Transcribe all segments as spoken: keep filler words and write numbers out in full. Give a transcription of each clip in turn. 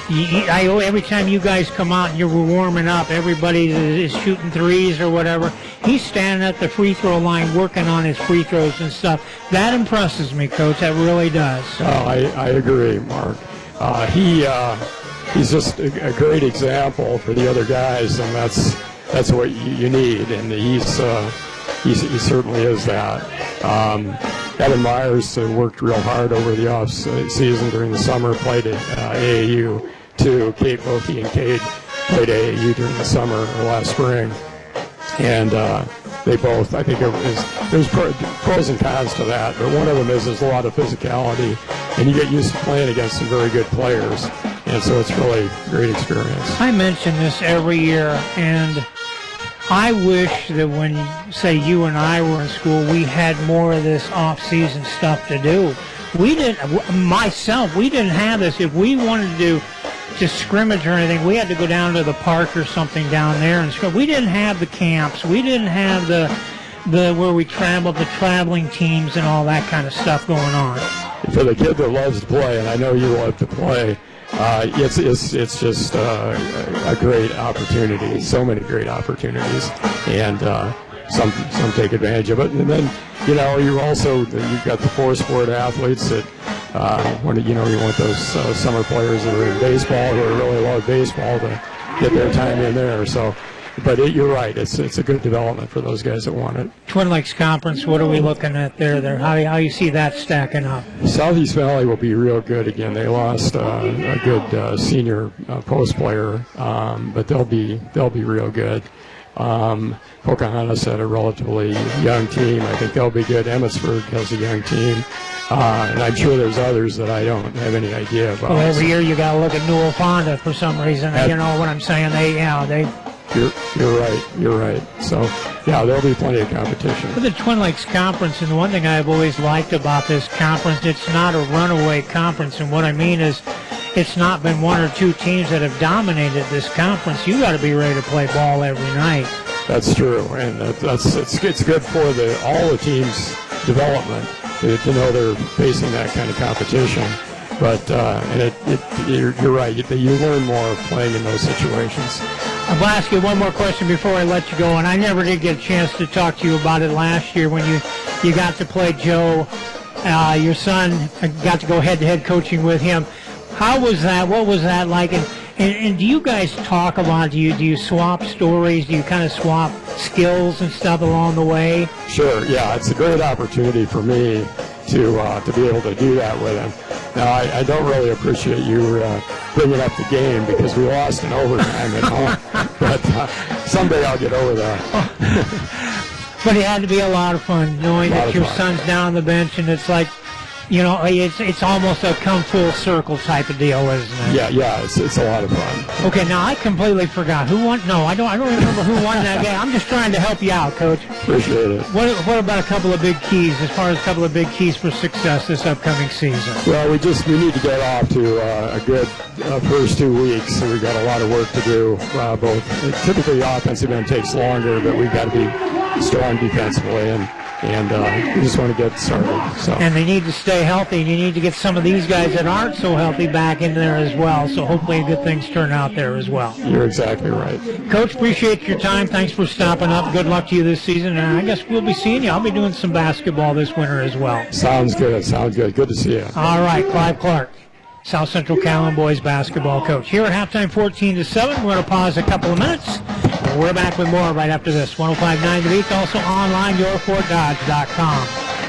You, you, I, every time you guys come out and you're warming up, everybody is shooting threes or whatever. He's standing at the free throw line working on his free throws and stuff. That impresses me, Coach. That really does. Oh, I, I agree, Mark. Uh, he uh, he's just a, a great example for the other guys, and that's that's what you, you need. And he's, uh, he's he certainly is that. Um, Evan Myers uh, worked real hard over the off season during the summer. Played at uh, A A U too. Kate Wilkie and Cade played A A U during the summer or last spring, and uh, they both. I think it was, there's pros and cons to that, but one of them is there's a lot of physicality, and you get used to playing against some very good players, and so it's really a great experience. I mention this every year, and I wish that when, say, you and I were in school, we had more of this off-season stuff to do. We didn't, myself, we didn't have this. If we wanted to do just scrimmage or anything, we had to go down to the park or something down there and scrim. We didn't have the camps. We didn't have the the where we traveled, the traveling teams and all that kind of stuff going on. For the kid that loves to play, and I know you love to play, Uh, it's it's it's just uh, a great opportunity. So many great opportunities, and uh, some some take advantage of it. And then you know you also you've got the four sport athletes that uh, want to, you know you want those uh, summer players that are in baseball who really love baseball to get their time in there. So. But it, you're right. It's it's a good development for those guys that want it. Twin Lakes Conference. What are we looking at there? There. How how you see that stacking up? Southeast Valley will be real good again. They lost uh, a good uh, senior uh, post player, um, but they'll be they'll be real good. Um, Pocahontas had a relatively young team. I think they'll be good. Emmitsburg has a young team. Uh, and I'm sure there's others that I don't have any idea about. Well, every year you got to look at Newell Fonda for some reason. At, you know what I'm saying? They, yeah, they. You're, you're right. You're right. So, yeah, there'll be plenty of competition. For the Twin Lakes Conference, and the one thing I've always liked about this conference, it's not a runaway conference. And what I mean is, it's not been one or two teams that have dominated this conference. You got to be ready to play ball every night. That's true, and that's it's it's good for the all the teams' development to, to know they're facing that kind of competition. But uh, and it, it you're, you're right. You, you learn more playing in those situations. I'll ask you one more question before I let you go, and I never did get a chance to talk to you about it last year when you, you got to play Joe. Uh, your son got to go head-to-head coaching with him. How was that? What was that like? And, and, and do you guys talk a lot? Do you, do you swap stories? Do you kind of swap skills and stuff along the way? Sure, yeah. It's a great opportunity for me to uh, to be able to do that with him. Now, I, I don't really appreciate you uh, bringing up the game because we lost in overtime at home. But uh, someday I'll get over that. But it had to be a lot of fun knowing that your fun. son's down on the bench, and it's like, you know, it's it's almost a come full circle type of deal, isn't it? Yeah, yeah, it's it's a lot of fun. Okay, now I completely forgot who won. No, I don't. I don't remember who won that game. I'm just trying to help you out, Coach. Appreciate it. What What about a couple of big keys as far as a couple of big keys for success this upcoming season? Well, we just we need to get off to uh, a good uh, first two weeks. So we've got a lot of work to do. Uh, both typically the offensive end takes longer, but we've got to be strong defensively and. And uh, we just want to get started. So. And they need to stay healthy, and you need to get some of these guys that aren't so healthy back in there as well. So hopefully good things turn out there as well. You're exactly right. Coach, appreciate your time. Thanks for stopping up. Good luck to you this season. And I guess we'll be seeing you. I'll be doing some basketball this winter as well. Sounds good. Sounds good. Good to see you. All right, Clive Clark, South Central Calhoun boys basketball coach. Here at halftime, fourteen to seven. We're going to pause a couple of minutes. We're back with more right after this. one oh five point nine The Beat, also online, your fort dodge dot com.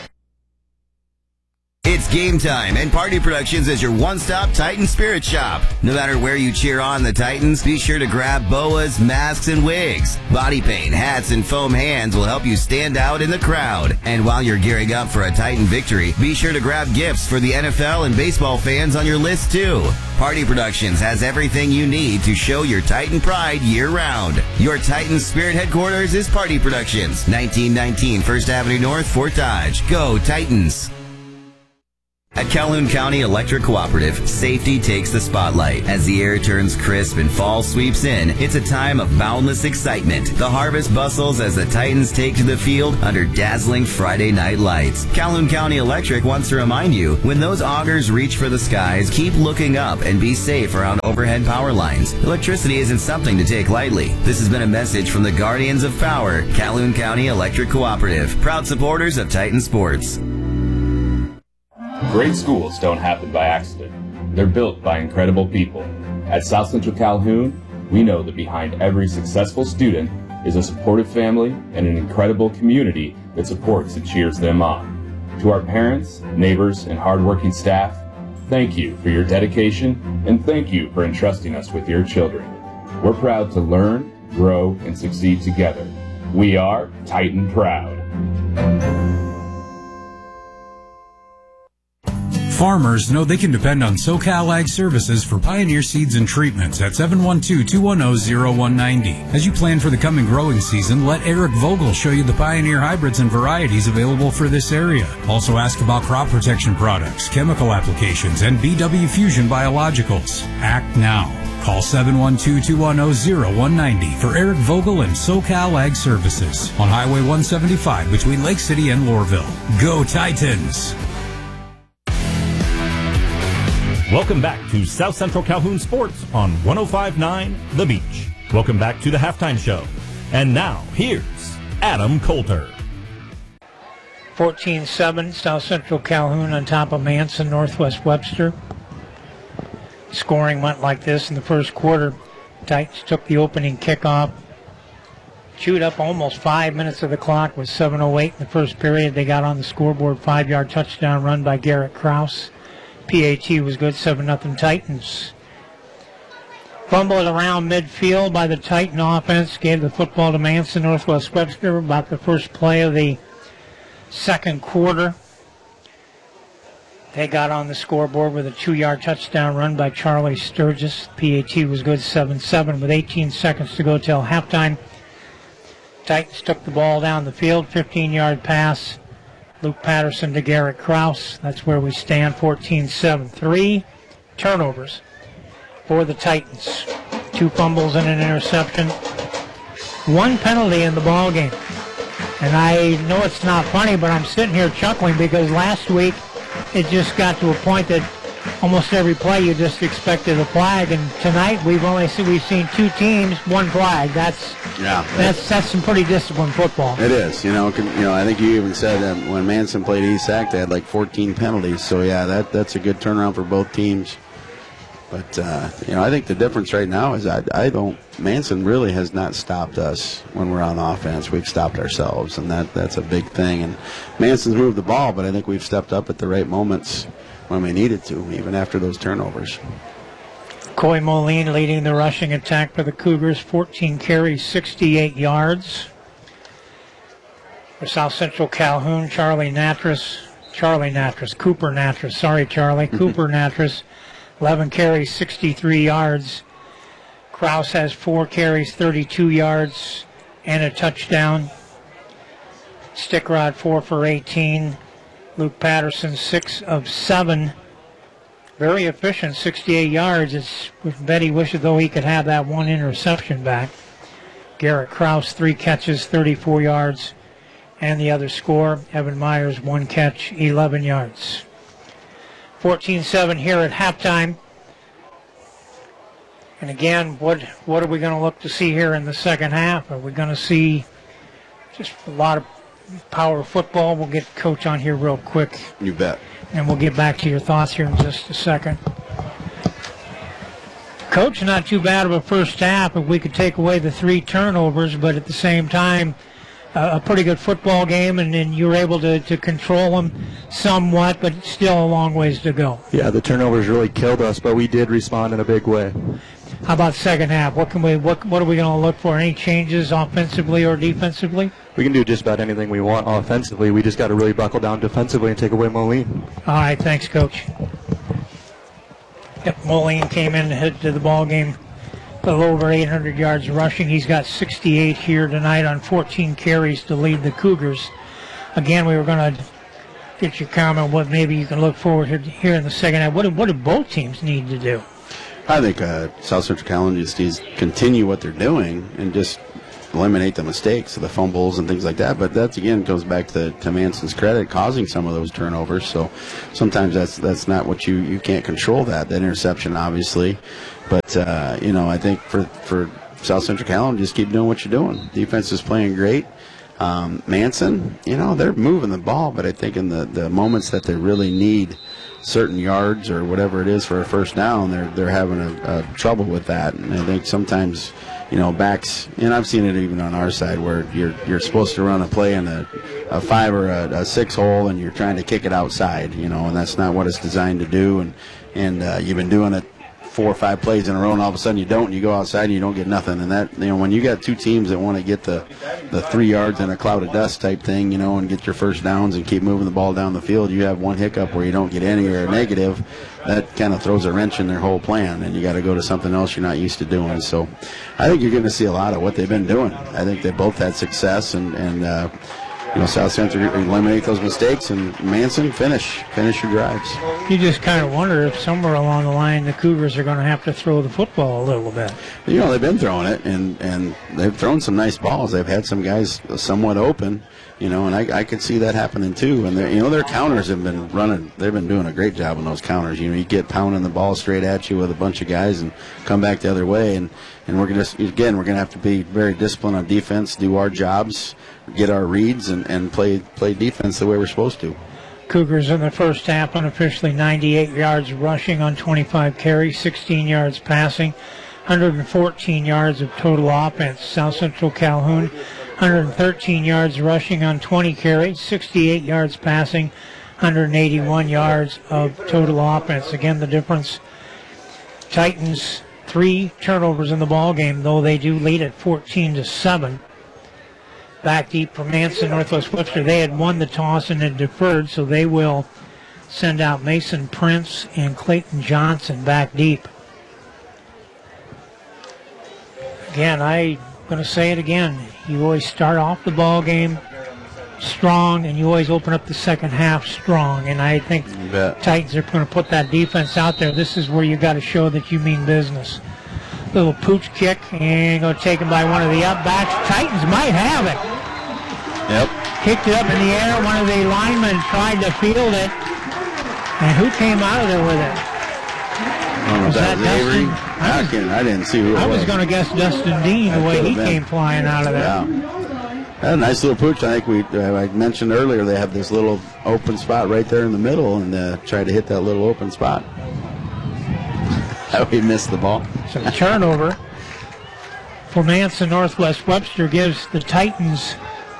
It's game time, and Party Productions is your one-stop Titan Spirit shop. No matter where you cheer on the Titans, be sure to grab boas, masks, and wigs. Body paint, hats, and foam hands will help you stand out in the crowd. And while you're gearing up for a Titan victory, be sure to grab gifts for the N F L and baseball fans on your list, too. Party Productions has everything you need to show your Titan pride year-round. Your Titan Spirit headquarters is Party Productions, nineteen nineteen First Avenue North, Fort Dodge. Go Titans! At Calhoun County Electric Cooperative, safety takes the spotlight. As the air turns crisp and fall sweeps in, it's a time of boundless excitement. The harvest bustles as the Titans take to the field under dazzling Friday night lights. Calhoun County Electric wants to remind you, when those augers reach for the skies, keep looking up and be safe around overhead power lines. Electricity isn't something to take lightly. This has been a message from the Guardians of Power, Calhoun County Electric Cooperative, proud supporters of Titan Sports. Great schools don't happen by accident. They're built by incredible people. At South Central Calhoun, we know that behind every successful student is a supportive family and an incredible community that supports and cheers them on. To our parents, neighbors, and hardworking staff, thank you for your dedication and thank you for entrusting us with your children. We're proud to learn, grow, and succeed together. We are Titan Proud. Farmers know they can depend on SoCal Ag Services for Pioneer Seeds and Treatments at seven one two, two one zero, zero one nine zero. As you plan for the coming growing season, let Eric Vogel show you the Pioneer hybrids and varieties available for this area. Also ask about crop protection products, chemical applications, and B W Fusion Biologicals. Act now. Call seven one two, two one zero, zero one nine zero for Eric Vogel and SoCal Ag Services on Highway one seventy-five between Lake City and Loreville. Go Titans! Welcome back to South Central Calhoun Sports on one oh five point nine The Beach. Welcome back to the halftime show. And now, here's Adam Coulter. fourteen seven, South Central Calhoun on top of Manson, Northwest Webster. Scoring went like this in the first quarter. Titans took the opening kickoff. Chewed up almost five minutes of the clock with seven oh eight in the first period. They got on the scoreboard, five-yard touchdown run by Garrett Krause. P A T was good, seven nothing Titans. Fumbled around midfield by the Titan offense, gave the football to Manson, Northwest Webster, about the first play of the second quarter. They got on the scoreboard with a two-yard touchdown run by Charlie Sturgis. P A T was good, seven seven, with eighteen seconds to go till halftime. Titans took the ball down the field, fifteen-yard pass. Luke Patterson to Garrett Krause. That's where we stand, fourteen seven. Three turnovers for the Titans. Two fumbles and an interception. One penalty in the ball game. And I know it's not funny, but I'm sitting here chuckling because last week it just got to a point that almost every play you just expected a flag, and tonight we've only seen, we've seen two teams, one flag. That's yeah, that's that's some pretty disciplined football. It is, you know. You know, I think you even said that when Manson played East Sac, they had like fourteen penalties. So yeah, that that's a good turnaround for both teams. But uh, you know, I think the difference right now is I, I don't. Manson really has not stopped us when we're on offense. We've stopped ourselves, and that that's a big thing. And Manson's moved the ball, but I think we've stepped up at the right moments when we needed to, even after those turnovers. Coy Moline leading the rushing attack for the Cougars, fourteen carries, sixty-eight yards. For South Central Calhoun, Charlie Natras, Charlie Natras, Cooper Natras, sorry Charlie, Cooper Natras, eleven carries, sixty-three yards. Krause has four carries, thirty-two yards, and a touchdown. Stickrod, four for eighteen. Luke Patterson, six of seven. Very efficient, sixty-eight yards. It's, Betty wishes though he could have that one interception back. Garrett Krause, three catches, thirty-four yards. And the other score, Evan Myers, one catch, eleven yards. fourteen seven here at halftime. And again, what what are we going to look to see here in the second half? Are we going to see just a lot of power football? We'll get Coach on here real quick. You bet. And we'll get back to your thoughts here in just a second. Coach, not too bad of a first half if we could take away the three turnovers, but at the same time, uh, a pretty good football game, and then you were able to, to control them somewhat, but still a long ways to go. Yeah, the turnovers really killed us, but we did respond in a big way. How about second half? What can we? What What are we going to look for? Any changes offensively or defensively? We can do just about anything we want offensively. We just got to really buckle down defensively and take away Moline. All right, thanks, Coach. Yep, Moline came in to head to the ball game, a little over eight hundred yards rushing. He's got sixty-eight here tonight on fourteen carries to lead the Cougars. Again, we were going to get your comment what maybe you can look forward to here in the second half. What do, what do both teams need to do? I think uh, South Central Calhoun just needs to continue what they're doing and just eliminate the mistakes, the fumbles and things like that. But that, again, goes back to, to Manson's credit, causing some of those turnovers. So sometimes that's that's not what you, you can't control that, that interception, obviously. But, uh, you know, I think for, for South Central Calhoun, just keep doing what you're doing. Defense is playing great. Um, Manson, you know, they're moving the ball, but I think in the, the moments that they really need certain yards or whatever it is for a first down, they're they're having a, a trouble with that. And I think sometimes, you know, backs, and I've seen it even on our side where you're you're supposed to run a play in a, a five or a, a six hole and you're trying to kick it outside, you know, and that's not what it's designed to do. And and uh, you've been doing it four or five plays in a row, and all of a sudden you don't, and you go outside and you don't get nothing. And that, you know, when you got two teams that want to get the the three yards in a cloud of dust type thing, you know, and get your first downs and keep moving the ball down the field, you have one hiccup where you don't get any or a negative, that kind of throws a wrench in their whole plan, and you got to go to something else you're not used to doing. So I think you're going to see a lot of what they've been doing. I think they both had success, and, and uh, you know, South Central eliminate those mistakes, and Manson finish finish your drives. You just kind of wonder if somewhere along the line the Cougars are going to have to throw the football a little bit. You know, they've been throwing it, and, and they've thrown some nice balls. They've had some guys somewhat open, you know, and I, I could see that happening too. And you know, their counters have been running. They've been doing a great job on those counters. You know, you get pounding the ball straight at you with a bunch of guys and come back the other way. And, and we're going to, again, we're going to have to be very disciplined on defense, do our jobs, get our reads, and, and play play defense the way we're supposed to. Cougars in the first half unofficially ninety-eight yards rushing on twenty-five carries, sixteen yards passing, one hundred fourteen yards of total offense. South Central Calhoun, one hundred thirteen yards rushing on twenty carries, sixty-eight yards passing, one hundred eighty-one yards of total offense. Again, the difference, Titans three turnovers in the ball game, though they do lead at fourteen to seven. Back deep for Manson, Northwest Webster. They had won the toss and had deferred, so they will send out Mason Prince and Clayton Johnson back deep. Again, I'm going to say it again. You always start off the ball game strong, and you always open up the second half strong. And I think Titans are going to put that defense out there. This is where you got to show that you mean business. Little pooch kick, and going to take him by one of the up backs. Titans might have it. Yep. Kicked it up in the air. One of the linemen tried to field it. And who came out of there with it? Oh, was that, that was Avery? Dustin? I, was, I didn't see who it I was. was going to guess Dustin Dean, the That way he been. came flying out of there. Yeah. Had a nice little pooch. I think we uh, I mentioned earlier they have this little open spot right there in the middle, and uh, tried to hit that little open spot. How he missed the ball. So the turnover for Manson. Northwest Webster gives the Titans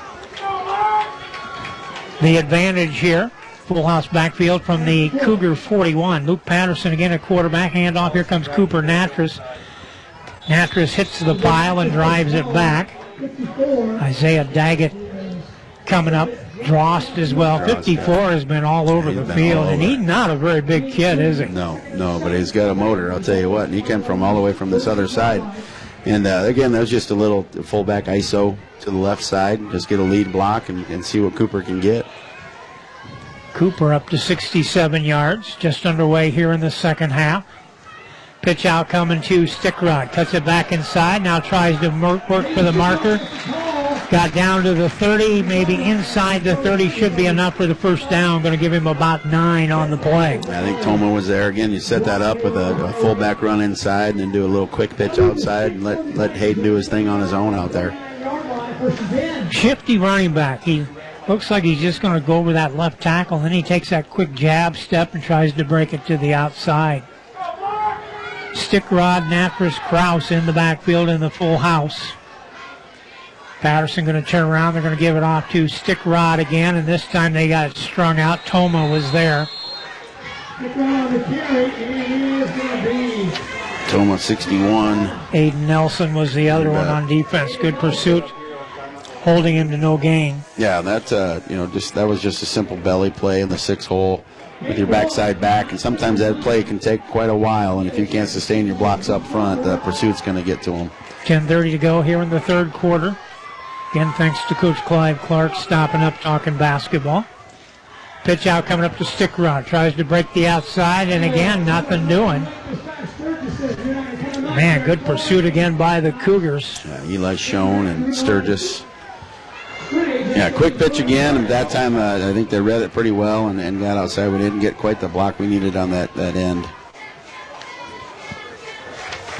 the advantage here. Full house backfield from the Cougar forty-one. Luke Patterson again at quarterback. Handoff. Here comes Cooper Natras. Natras hits the pile and drives it back. Isaiah Daggett coming up. Drost as well. Drost, fifty-four yeah. has been all over He's the been field. all And over. he's not a very big kid, is he? No, no, but he's got a motor, I'll tell you what. And he came from all the way from this other side. And uh, again, that was just a little fullback I S O to the left side. Just get a lead block and, and see what Cooper can get. Cooper up to sixty-seven yards, just underway here in the second half. Pitch out coming to Stickrod. Cuts it back inside. Now tries to work for the marker. Got down to the thirty, maybe inside the thirty. Should be enough for the first down. Going to give him about nine on the play. I think Toma was there. Again, you set that up with a, a fullback run inside and then do a little quick pitch outside and let, let Hayden do his thing on his own out there. Shifty running back. He looks like he's just going to go over that left tackle. Then he takes that quick jab step and tries to break it to the outside. Stickrod, Natras, Kraus in the backfield in the full house. Patterson going to turn around. They're going to give it off to Stickrod again, and this time they got it strung out. Toma was there. Toma sixty-one. Aiden Nelson was the other one on defense. Good pursuit, holding him to no gain. Yeah, that uh, you know, just that was just a simple belly play in the six hole with your backside back, and sometimes that play can take quite a while. And if you can't sustain your blocks up front, the pursuit's going to get to them. ten thirty to go here in the third quarter. Again, thanks to Coach Clive Clark stopping up talking basketball. Pitch out coming up to stick run. Tries to break the outside, and again, nothing doing. Man, good pursuit again by the Cougars. Yeah, Eli Schoen and Sturgis. Yeah, quick pitch again, and that time uh, I think they read it pretty well and, and got outside. We didn't get quite the block we needed on that, that end.